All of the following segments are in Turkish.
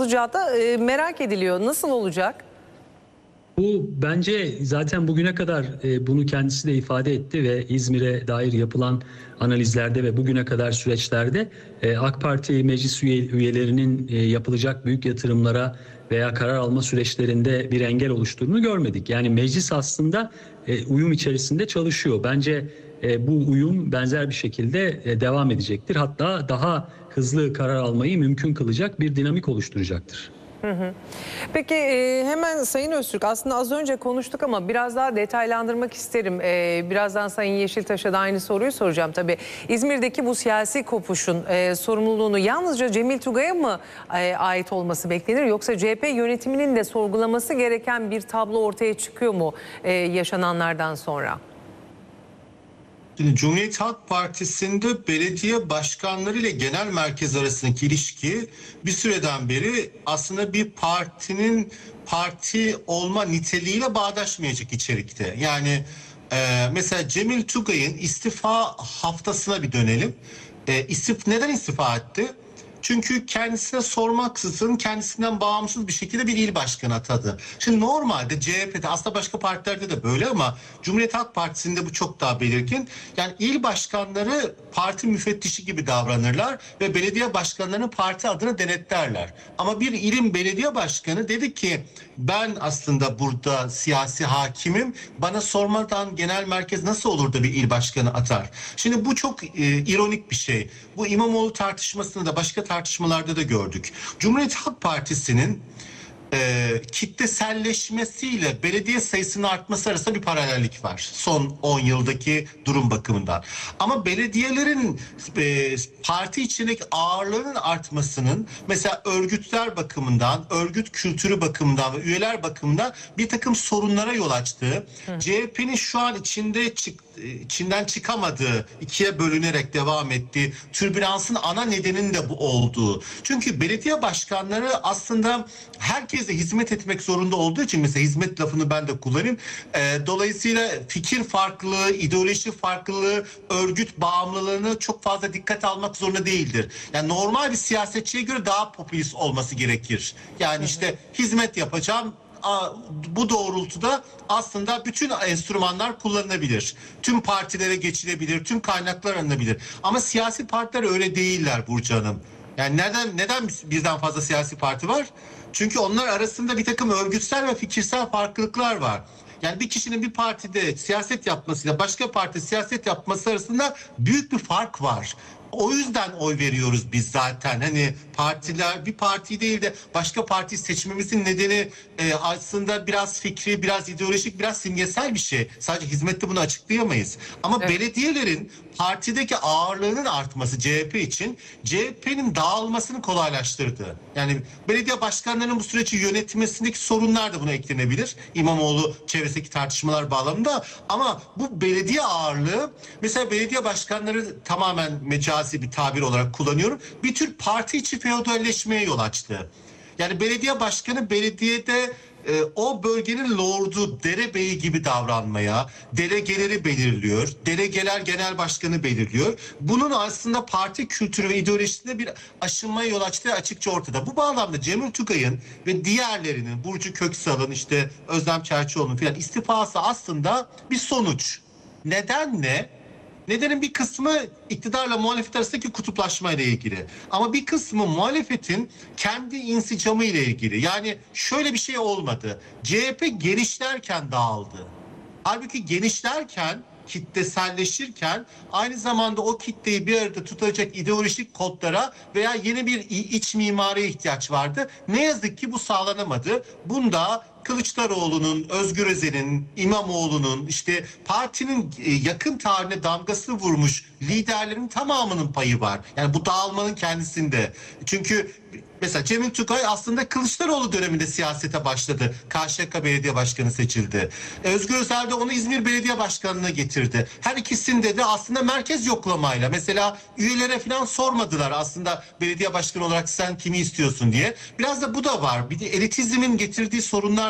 olacağı da merak ediliyor. Nasıl olacak? Bu bence zaten bugüne kadar bunu kendisi de ifade etti ve İzmir'e dair yapılan analizlerde ve bugüne kadar süreçlerde AK Parti meclis üyelerinin yapılacak büyük yatırımlara veya karar alma süreçlerinde bir engel oluşturduğunu görmedik. Yani meclis aslında uyum içerisinde çalışıyor. Bence bu uyum benzer bir şekilde devam edecektir. Hatta daha hızlı karar almayı mümkün kılacak bir dinamik oluşturacaktır. Peki hemen Sayın Öztürk, aslında az önce konuştuk ama biraz daha detaylandırmak isterim. Birazdan Sayın Yeşiltaş'a da aynı soruyu soracağım tabii. İzmir'deki bu siyasi kopuşun sorumluluğunu yalnızca Cemil Tugay'a mı ait olması beklenir? Yoksa CHP yönetiminin de sorgulaması gereken bir tablo ortaya çıkıyor mu yaşananlardan sonra? Şimdi Cumhuriyet Halk Partisi'nde belediye başkanları ile genel merkez arasındaki ilişki bir süreden beri aslında bir partinin parti olma niteliğiyle bağdaşmayacak içerikte. Yani mesela Cemil Tugay'ın istifa haftasına bir dönelim. Neden istifa etti? Çünkü kendisine sormaksızın kendisinden bağımsız bir şekilde bir il başkanı atadı. Şimdi normalde CHP'de, aslında başka partilerde de böyle ama Cumhuriyet Halk Partisi'nde bu çok daha belirgin. Yani il başkanları parti müfettişi gibi davranırlar ve belediye başkanlarını parti adına denetlerler. Ama bir ilin belediye başkanı dedi ki ben aslında burada siyasi hakimim, bana sormadan genel merkez nasıl olur da bir il başkanı atar? Şimdi bu çok ironik bir şey. Bu İmamoğlu tartışmasını da başka tartışmalarda da gördük. Cumhuriyet Halk Partisi'nin kitleselleşmesiyle belediye sayısının artması arasında bir paralellik var. Son 10 yıldaki durum bakımından. Ama belediyelerin parti içindeki ağırlığının artmasının mesela örgütler bakımından, örgüt kültürü bakımından ve üyeler bakımından bir takım sorunlara yol açtığı, CHP'nin şu an içinden çıkamadığı, ikiye bölünerek devam ettiği türbülansın ana nedeninin de bu olduğu. Çünkü belediye başkanları aslında herkese hizmet etmek zorunda olduğu için, mesela hizmet lafını ben de kullanayım. Dolayısıyla fikir farklılığı, ideoloji farklılığı, örgüt bağımlılığını çok fazla dikkate almak zorunda değildir. Yani normal bir siyasetçiye göre daha popülist olması gerekir. Yani işte hizmet yapacağım, bu doğrultuda aslında bütün enstrümanlar kullanılabilir. Tüm partilere geçilebilir, tüm kaynaklar alınabilir. Ama siyasi partiler öyle değiller Burcu Hanım. Yani neden birden fazla siyasi parti var? Çünkü onlar arasında bir takım örgütsel ve fikirsel farklılıklar var. Yani bir kişinin bir partide siyaset yapmasıyla başka partide siyaset yapması arasında büyük bir fark var. O yüzden oy veriyoruz biz zaten. Hani partiler, bir parti değil de başka parti seçmemizin nedeni aslında biraz fikri, biraz ideolojik, biraz simgesel bir şey. Sadece hizmette bunu açıklayamayız. Ama evet, belediyelerin partideki ağırlığının artması CHP için CHP'nin dağılmasını kolaylaştırdı. Yani belediye başkanlarının bu süreci yönetmesindeki sorunlar da buna eklenebilir. İmamoğlu çevresindeki tartışmalar bağlamında. Ama bu belediye ağırlığı, mesela belediye başkanları, tamamen mecazi bir tabir olarak kullanıyorum, bir tür parti içi feodalleşmeye yol açtı. Yani belediye başkanı belediyede o bölgenin lordu, derebeyi gibi davranmaya, delegeleri belirliyor, delegeler genel başkanı belirliyor. Bunun aslında parti kültürü ve ideolojisinde bir aşınmaya yol açtığı açıkça ortada. Bu bağlamda Cemil Tugay'ın ve diğerlerinin, Burcu Köksal'ın, işte Özlem Çerçioğlu'nun filan istifası aslında bir sonuç. Neden ne? Nedenin bir kısmı iktidarla muhalefet arasındaki kutuplaşmayla ilgili. Ama bir kısmı muhalefetin kendi insicamı ile ilgili. Yani şöyle bir şey olmadı. CHP genişlerken dağıldı. Halbuki genişlerken, kitleselleşirken aynı zamanda o kitleyi bir arada tutacak ideolojik kodlara veya yeni bir iç mimariye ihtiyaç vardı. Ne yazık ki bu sağlanamadı. Bunda Kılıçdaroğlu'nun, Özgür Özel'in, İmamoğlu'nun, işte partinin yakın tarihine damgasını vurmuş liderlerin tamamının payı var. Yani bu dağılmanın kendisinde. Çünkü mesela Cemil Tugay aslında Kılıçdaroğlu döneminde siyasete başladı. Karşıyaka Belediye Başkanı seçildi. Özgür Özel de onu İzmir Belediye Başkanlığı'na getirdi. Her ikisinde de aslında merkez yoklamayla, mesela üyelere falan sormadılar aslında belediye başkanı olarak sen kimi istiyorsun diye. Biraz da bu da var. Bir de elitizmin getirdiği sorunlar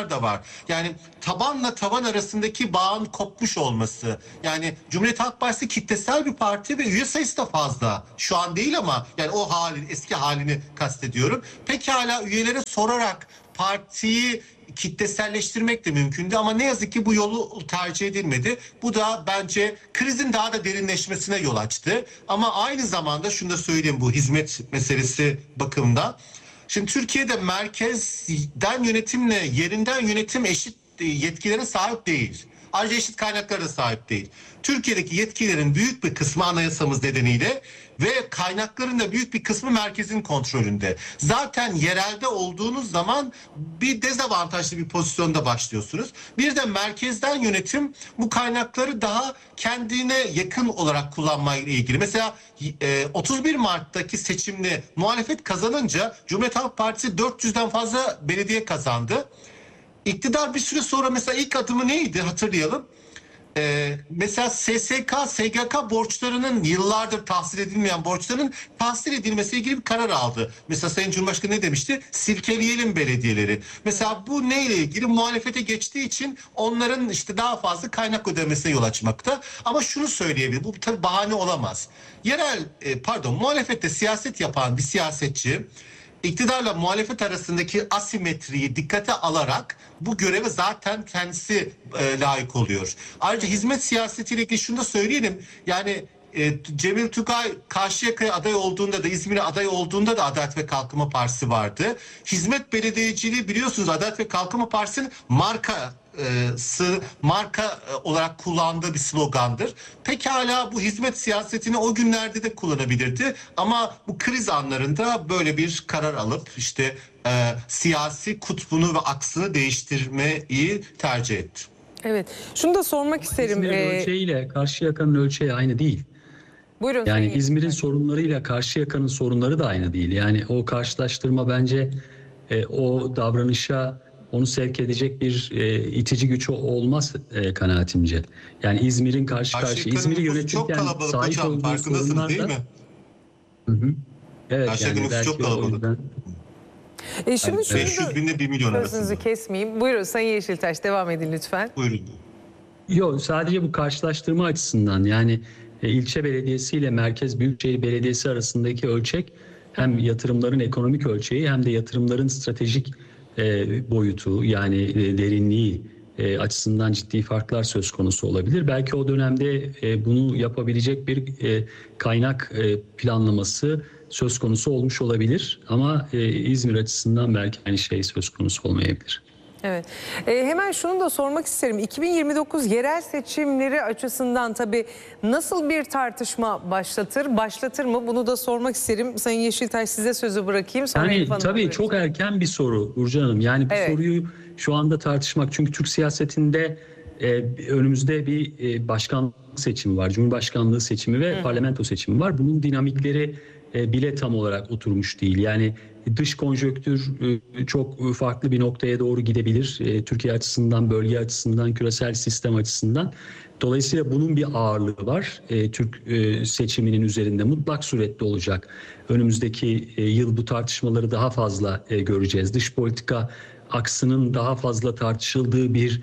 sorunlar da var. Yani tabanla tavan arasındaki bağın kopmuş olması. Yani Cumhuriyet Halk Partisi kitlesel bir parti ve üye sayısı da fazla. Şu an değil ama yani o halin, eski halini kastediyorum. Pekala üyelere sorarak partiyi kitleselleştirmek de mümkündü ama ne yazık ki bu yolu tercih edilmedi. Bu da bence krizin daha da derinleşmesine yol açtı. Ama aynı zamanda şunu da söyleyeyim bu hizmet meselesi bakımından. Şimdi Türkiye'de merkezden yönetimle yerinden yönetim eşit yetkilere sahip değil. Ayrıca eşit kaynaklara da sahip değil. Türkiye'deki yetkilerin büyük bir kısmı anayasamız nedeniyle ve kaynakların da büyük bir kısmı merkezin kontrolünde. Zaten yerelde olduğunuz zaman bir dezavantajlı bir pozisyonda başlıyorsunuz. Bir de merkezden yönetim bu kaynakları daha kendine yakın olarak kullanmayla ilgili. Mesela 31 Mart'taki seçimde muhalefet kazanınca Cumhuriyet Halk Partisi 400'den fazla belediye kazandı. İktidar bir süre sonra mesela ilk adımı neydi hatırlayalım. Mesela SSK, SGK borçlarının yıllardır tahsil edilmeyen borçların tahsil edilmesiyle ilgili bir karar aldı. Mesela Sayın Cumhurbaşkanı ne demişti? Silkeleyelim belediyeleri. Mesela bu neyle ilgili? Muhalefete geçtiği için onların işte daha fazla kaynak ödemesine yol açmakta. Ama şunu söyleyebilirim. Bu tabii bahane olamaz. Muhalefette siyaset yapan bir siyasetçi İktidarla muhalefet arasındaki asimetriyi dikkate alarak bu göreve zaten kendisi layık oluyor. Ayrıca hizmet siyasetiyle ilgili şunu da söyleyelim. Yani Cemil Tugay Karşıyaka'ya aday olduğunda da İzmir'e aday olduğunda da Adalet ve Kalkınma Partisi vardı. Hizmet belediyeciliği biliyorsunuz Adalet ve Kalkınma Partisi'nin marka olarak kullandığı bir slogandır. Pekala bu hizmet siyasetini o günlerde de kullanabilirdi ama bu kriz anlarında böyle bir karar alıp işte siyasi kutbunu ve aksını değiştirmeyi tercih etti. Evet. Şunu da sormak isterim. İzmir'in ölçeğiyle Karşıyaka'nın ölçeği aynı değil. Buyurun. Yani İzmir'in sorunlarıyla Karşıyaka'nın sorunları da aynı değil. Yani o karşılaştırma bence o davranışa onu sevk edecek bir itici güç olmaz kanaatimce. Yani İzmir'in İzmir'i yönetirken sahip olduğu sorunlar değil da... mi? Hı. Evet Karşıyaka yani belki çok kalabalık. o yüzden... Şimdi şunu 500 binle 1 milyon sözünüzü arasında. kesmeyeyim. Buyurun Sayın Yeşiltaş devam edin lütfen. Buyurun. Yok sadece bu karşılaştırma açısından yani ilçe belediyesi ile merkez büyükşehir belediyesi arasındaki ölçek hem yatırımların ekonomik ölçeği hem de yatırımların stratejik boyutu yani derinliği açısından ciddi farklar söz konusu olabilir. Belki o dönemde bunu yapabilecek bir kaynak planlaması söz konusu olmuş olabilir ama İzmir açısından belki aynı şey söz konusu olmayabilir. Evet. Hemen şunu da sormak isterim. 2029 yerel seçimleri açısından tabii nasıl bir tartışma başlatır mı? Bunu da sormak isterim. Sayın Yeşiltaş size sözü bırakayım. Sonra Yani tabii çok erken bir soru Burcu Hanım. Yani bu soruyu şu anda tartışmak çünkü Türk siyasetinde önümüzde bir başkanlık seçimi var. Cumhurbaşkanlığı seçimi ve parlamento seçimi var. Bunun dinamikleri bile tam olarak oturmuş değil. Yani dış konjonktür çok farklı bir noktaya doğru gidebilir. Türkiye açısından, bölge açısından, küresel sistem açısından. Dolayısıyla bunun bir ağırlığı var. Türk seçiminin üzerinde mutlak surette olacak. Önümüzdeki yıl bu tartışmaları daha fazla göreceğiz. Dış politika aksının daha fazla tartışıldığı bir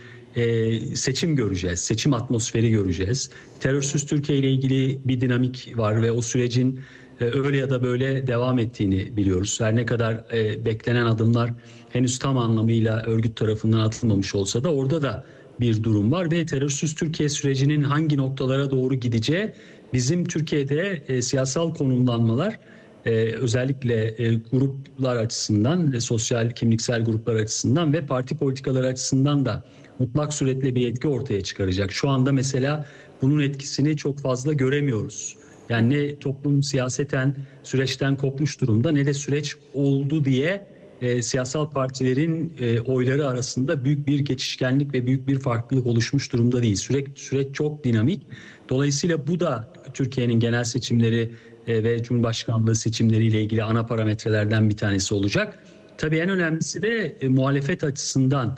seçim göreceğiz. Seçim atmosferi göreceğiz. Terörsüz Türkiye ile ilgili bir dinamik var ve o sürecin öyle ya da böyle devam ettiğini biliyoruz. Her ne kadar beklenen adımlar henüz tam anlamıyla örgüt tarafından atılmamış olsa da orada da bir durum var ve terörsüz Türkiye sürecinin hangi noktalara doğru gideceği bizim Türkiye'de siyasal konumlanmalar özellikle gruplar açısından, sosyal kimliksel gruplar açısından ve parti politikaları açısından da mutlak suretle bir etki ortaya çıkaracak. Şu anda mesela bunun etkisini çok fazla göremiyoruz. Yani ne toplum siyaseten süreçten kopmuş durumda ne de süreç oldu diye siyasal partilerin oyları arasında büyük bir geçişkenlik ve büyük bir farklılık oluşmuş durumda değil. Süreç çok dinamik. Dolayısıyla bu da Türkiye'nin genel seçimleri ve Cumhurbaşkanlığı seçimleriyle ilgili ana parametrelerden bir tanesi olacak. Tabii en önemlisi de muhalefet açısından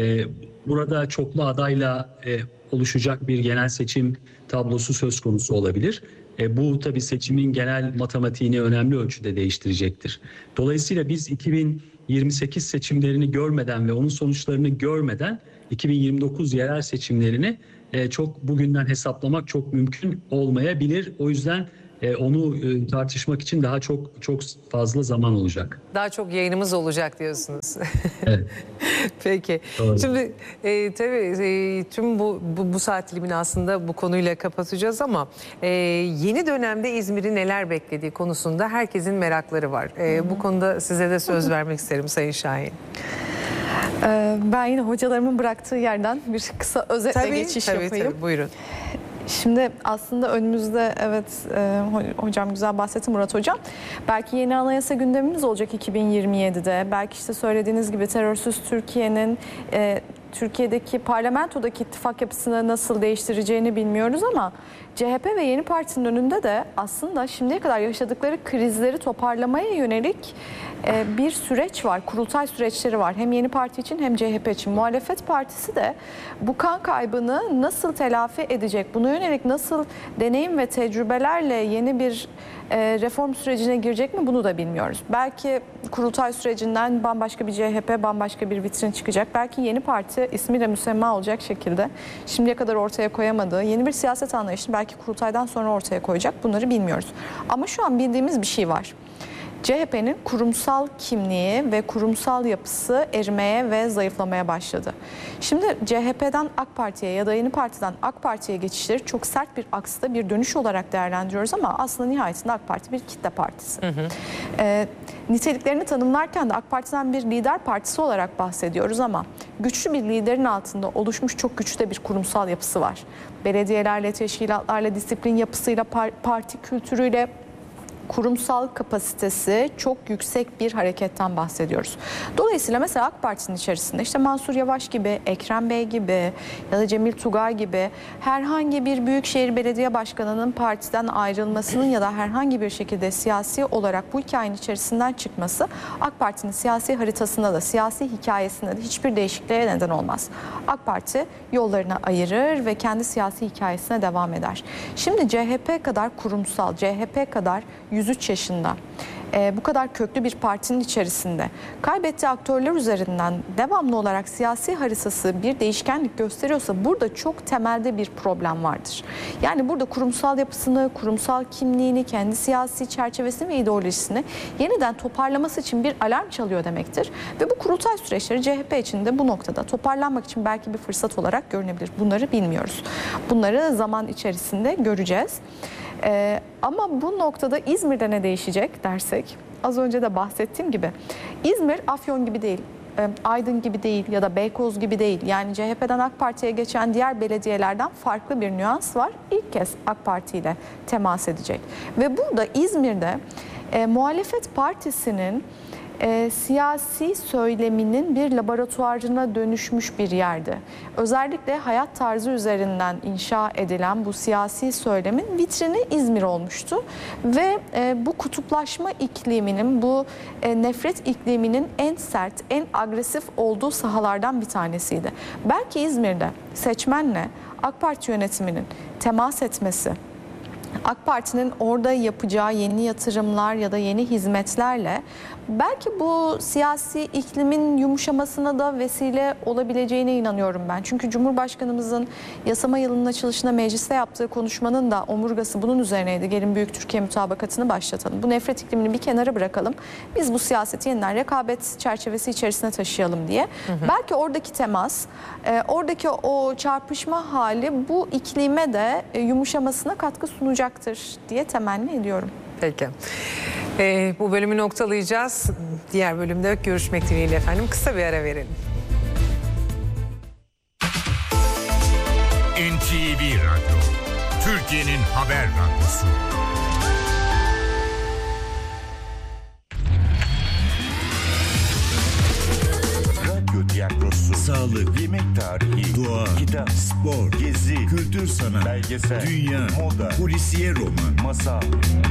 burada çoklu adayla oluşacak bir genel seçim tablosu söz konusu olabilir. Bu tabii seçimin genel matematiğini önemli ölçüde değiştirecektir. Dolayısıyla biz 28 seçimlerini görmeden ve onun sonuçlarını görmeden 2029 yerel seçimlerini çok bugünden hesaplamak çok mümkün olmayabilir. O yüzden onu tartışmak için daha çok fazla zaman olacak. Daha çok yayınımız olacak diyorsunuz. Evet. Peki. Doğru. Şimdi tabii tüm bu saat dilimini aslında bu konuyla kapatacağız ama yeni dönemde İzmir'i neler beklediği konusunda herkesin merakları var. Bu konuda size de söz vermek isterim Sayın Şahin. Ben yine hocalarımın bıraktığı yerden bir kısa özetle geçiş yapayım. Tabii, buyurun. Şimdi aslında önümüzde hocam güzel bahsetti, Murat Hocam. Belki yeni anayasa gündemimiz olacak 2027'de. Belki işte söylediğiniz gibi terörsüz Türkiye'nin Türkiye'deki parlamentodaki ittifak yapısını nasıl değiştireceğini bilmiyoruz ama CHP ve yeni partinin önünde de aslında şimdiye kadar yaşadıkları krizleri toparlamaya yönelik bir süreç var. Kurultay süreçleri var. Hem yeni parti için hem CHP için. Muhalefet partisi de bu kan kaybını nasıl telafi edecek? Buna yönelik nasıl deneyim ve tecrübelerle yeni bir reform sürecine girecek mi? Bunu da bilmiyoruz. Belki kurultay sürecinden bambaşka bir CHP, bambaşka bir vitrin çıkacak. Belki yeni parti ismiyle müsemma olacak şekilde şimdiye kadar ortaya koyamadığı yeni bir siyaset anlayışını belki kurultaydan sonra ortaya koyacak. Bunları bilmiyoruz. Ama şu an bildiğimiz bir şey var. CHP'nin kurumsal kimliği ve kurumsal yapısı erimeye ve zayıflamaya başladı. Şimdi CHP'den AK Parti'ye ya da yeni partiden AK Parti'ye geçişleri çok sert bir aksta bir dönüş olarak değerlendiriyoruz ama aslında nihayetinde AK Parti bir kitle partisi. Niteliklerini tanımlarken de AK Parti'den bir lider partisi olarak bahsediyoruz ama güçlü bir liderin altında oluşmuş çok güçlü de bir kurumsal yapısı var. Belediyelerle, teşkilatlarla, disiplin yapısıyla, parti kültürüyle, kurumsal kapasitesi çok yüksek bir hareketten bahsediyoruz. Dolayısıyla mesela AK Parti'nin içerisinde işte Mansur Yavaş gibi, Ekrem Bey gibi ya da Cemil Tugay gibi herhangi bir büyükşehir belediye başkanının partiden ayrılmasının ya da herhangi bir şekilde siyasi olarak bu hikayenin içerisinden çıkması AK Parti'nin siyasi haritasında da siyasi hikayesinde de hiçbir değişikliğe neden olmaz. AK Parti yollarını ayırır ve kendi siyasi hikayesine devam eder. Şimdi CHP kadar kurumsal, CHP kadar 103 yaşında bu kadar köklü bir partinin içerisinde kaybettiği aktörler üzerinden devamlı olarak siyasi haritası bir değişkenlik gösteriyorsa burada çok temelde bir problem vardır. Yani burada kurumsal yapısını, kurumsal kimliğini, kendi siyasi çerçevesini ve ideolojisini yeniden toparlaması için bir alarm çalıyor demektir. Ve bu kurultay süreçleri CHP için de bu noktada toparlanmak için belki bir fırsat olarak görünebilir. Bunları bilmiyoruz. Bunları zaman içerisinde göreceğiz. Ama bu noktada İzmir'de ne değişecek dersek, az önce de bahsettiğim gibi İzmir Afyon gibi değil, Aydın gibi değil ya da Beykoz gibi değil. Yani CHP'den AK Parti'ye geçen diğer belediyelerden farklı bir nüans var. İlk kez AK Parti ile temas edecek. Ve burada İzmir'de muhalefet partisinin siyasi söyleminin bir laboratuvarına dönüşmüş bir yerde. Özellikle hayat tarzı üzerinden inşa edilen bu siyasi söylemin vitrini İzmir olmuştu. Ve bu kutuplaşma ikliminin, bu nefret ikliminin en sert, en agresif olduğu sahalardan bir tanesiydi. Belki İzmir'de seçmenle AK Parti yönetiminin temas etmesi, AK Parti'nin orada yapacağı yeni yatırımlar ya da yeni hizmetlerle belki bu siyasi iklimin yumuşamasına da vesile olabileceğine inanıyorum ben. Çünkü Cumhurbaşkanımızın yasama yılının açılışında mecliste yaptığı konuşmanın da omurgası bunun üzerineydi. Gelin Büyük Türkiye Mutabakatı'nı başlatalım. Bu nefret iklimini bir kenara bırakalım. Biz bu siyaseti yeniden rekabet çerçevesi içerisine taşıyalım diye. Belki oradaki temas, oradaki o çarpışma hali bu iklime de yumuşamasına katkı sunacaktır diye temenni ediyorum. Peki. Bu bölümü noktalayacağız. Diğer bölümde görüşmek dileğiyle efendim. Kısa bir ara verelim. NTV Radyo, Türkiye'nin haber radyosu. Radyo tiyatrosu, Sağlık, yemek tarihi, doğa, kitap, spor, gezi, kültür sanat, belgesel, dünya, moda, polisiye roman. masal.